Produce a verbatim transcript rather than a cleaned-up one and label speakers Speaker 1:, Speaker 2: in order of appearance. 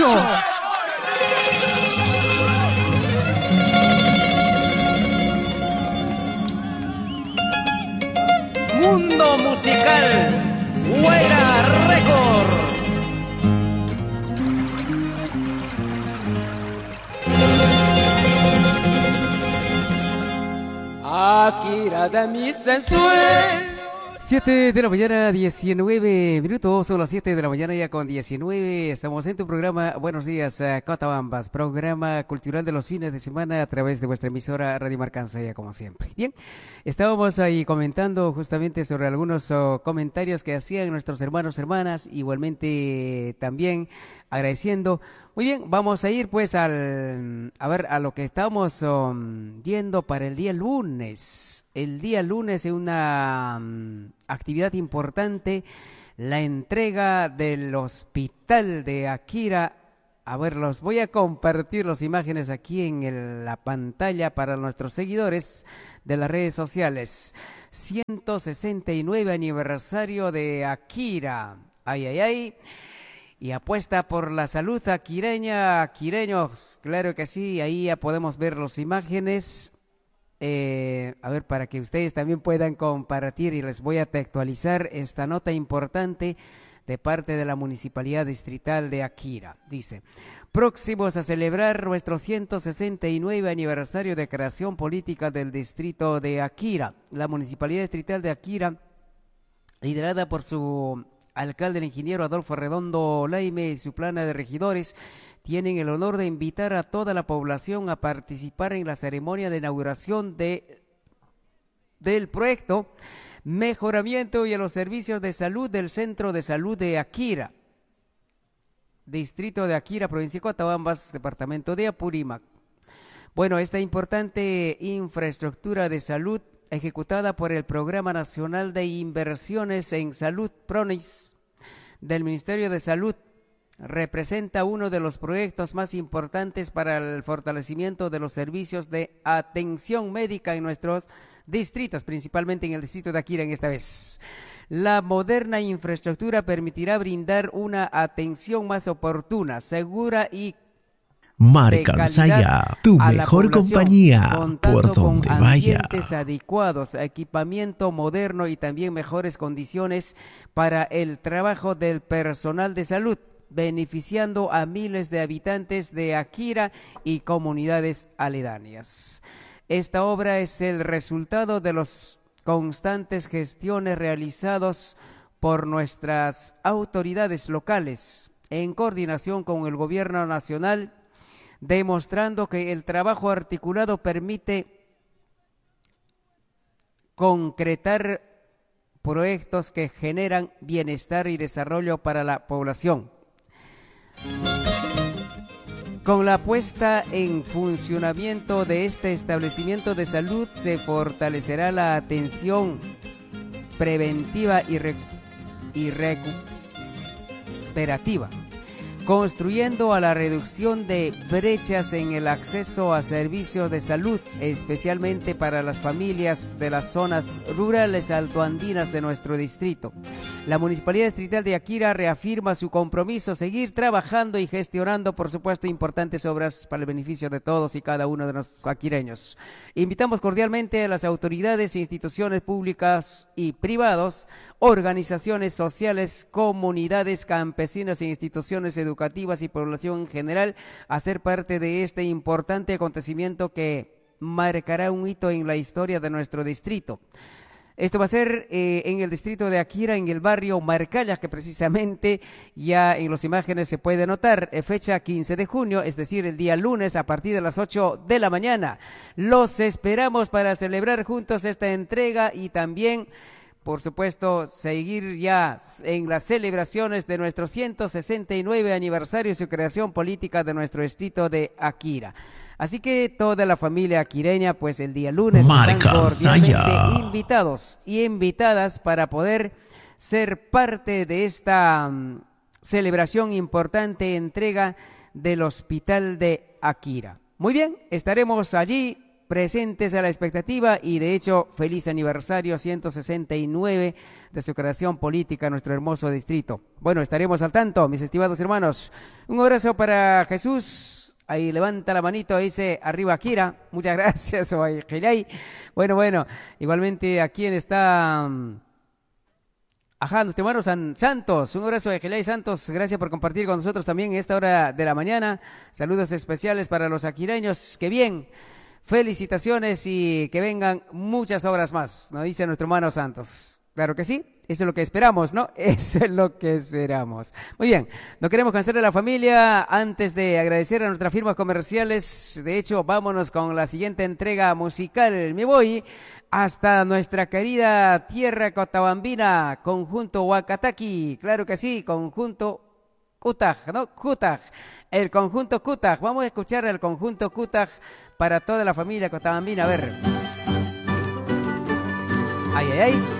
Speaker 1: Mundo musical, Guaira Record. Akira de mis ensueños.
Speaker 2: siete de la mañana, diecinueve minutos, son las siete de la mañana ya con diecinueve, estamos en tu programa Buenos Días uh, Cotabambas, programa cultural de los fines de semana a través de vuestra emisora Radio Marcansaya, como siempre. Bien, estábamos ahí comentando justamente sobre algunos uh, comentarios que hacían nuestros hermanos, hermanas, igualmente también agradeciendo. Muy bien, vamos a ir pues al, a ver, a lo que estamos um, viendo para el día lunes. El día lunes es una um, actividad importante, la entrega del hospital de Akira. A ver, los voy a compartir las imágenes aquí en el, la pantalla para nuestros seguidores de las redes sociales. ciento sesenta y nueve aniversario de Akira. Ay, ay, ay. Y apuesta por la salud aquireña, aquireños, claro que sí, ahí ya podemos ver las imágenes, eh, a ver, para que ustedes también puedan compartir, y les voy a actualizar esta nota importante de parte de la Municipalidad Distrital de Akira. Dice, próximos a celebrar nuestro ciento sesenta y nueve aniversario de creación política del distrito de Akira. La Municipalidad Distrital de Akira, liderada por su alcalde, el ingeniero Adolfo Redondo Laime, y su plana de regidores, tienen el honor de invitar a toda la población a participar en la ceremonia de inauguración de, del proyecto Mejoramiento y a los servicios de salud del Centro de Salud de Akira, distrito de Akira, provincia de Cotabambas, departamento de Apurímac. Bueno, esta importante infraestructura de salud ejecutada por el Programa Nacional de Inversiones en Salud PRONIS del Ministerio de Salud representa uno de los proyectos más importantes para el fortalecimiento de los servicios de atención médica en nuestros distritos, principalmente en el distrito de Akira en esta vez. La moderna infraestructura permitirá brindar una atención más oportuna, segura y
Speaker 3: Marcansaya, tu mejor compañía por donde
Speaker 2: con
Speaker 3: vaya.
Speaker 2: Ambientes adecuados, equipamiento moderno y también mejores condiciones para el trabajo del personal de salud, beneficiando a miles de habitantes de Akira y comunidades aledañas. Esta obra es el resultado de las constantes gestiones realizadas por nuestras autoridades locales en coordinación con el gobierno nacional, demostrando que el trabajo articulado permite concretar proyectos que generan bienestar y desarrollo para la población. Con la puesta en funcionamiento de este establecimiento de salud se fortalecerá la atención preventiva y, re- y recuperativa, construyendo a la reducción de brechas en el acceso a servicios de salud, especialmente para las familias de las zonas rurales altoandinas de nuestro distrito. La Municipalidad Distrital de Akira reafirma su compromiso a seguir trabajando y gestionando, por supuesto, importantes obras para el beneficio de todos y cada uno de los aquireños. Invitamos cordialmente a las autoridades, instituciones públicas y privados, organizaciones sociales, comunidades campesinas e instituciones educativas y población en general a ser parte de este importante acontecimiento que marcará un hito en la historia de nuestro distrito. Esto va a ser eh, en el distrito de Akira, en el barrio Marcallas, que precisamente ya en las imágenes se puede notar, eh, fecha quince de junio, es decir, el día lunes a partir de las ocho de la mañana. Los esperamos para celebrar juntos esta entrega y también, por supuesto, seguir ya en las celebraciones de nuestro ciento sesenta y nueve aniversario de su creación política de nuestro distrito de Akira. Así que toda la familia aquireña, pues el día lunes están cordialmente invitados y invitadas para poder ser parte de esta um, celebración importante, entrega del hospital de Akira. Muy bien, estaremos allí presentes a la expectativa y de hecho feliz aniversario ciento sesenta y nueve de su creación política, nuestro hermoso distrito. Bueno, estaremos al tanto, mis estimados hermanos. Un abrazo para Jesús. Ahí levanta la manito, dice arriba Kira. Muchas gracias. Bueno, bueno, igualmente a quien está... Ajá, nuestro hermano San Santos, un abrazo de Gelay Santos, gracias por compartir con nosotros también en esta hora de la mañana. Saludos especiales para los aquireños, que bien, felicitaciones y que vengan muchas obras más, nos dice nuestro hermano Santos. Claro que sí, eso es lo que esperamos, ¿no? Eso es lo que esperamos. Muy bien, no queremos cansar a la familia antes de agradecer a nuestras firmas comerciales. De hecho, vámonos con la siguiente entrega musical. Me voy hasta nuestra querida tierra cotabambina, conjunto Huacataqui, claro que sí, conjunto Cutaj, ¿no? Cutaj, el conjunto Cutaj, vamos a escuchar el conjunto Cutaj para toda la familia cotabambina, a ver. Ay, ay, ay.